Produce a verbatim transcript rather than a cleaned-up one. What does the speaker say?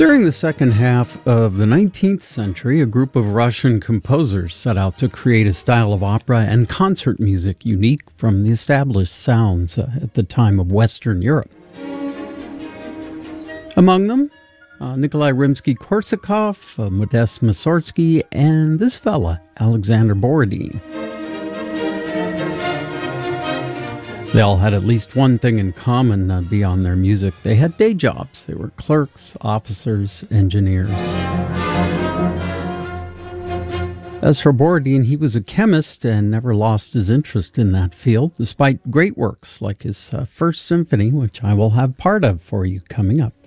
During the second half of the nineteenth century, a group of Russian composers set out to create a style of opera and concert music unique from the established sounds uh, at the time of Western Europe. Among them, uh, Nikolai Rimsky-Korsakov, uh, Modest Mussorgsky, and this fella, Alexander Borodin. They all had at least one thing in common uh, beyond their music. They had day jobs. They were clerks, officers, engineers. As for Borodin, he was a chemist and never lost his interest in that field, despite great works like his uh, First Symphony, which I will have part of for you coming up.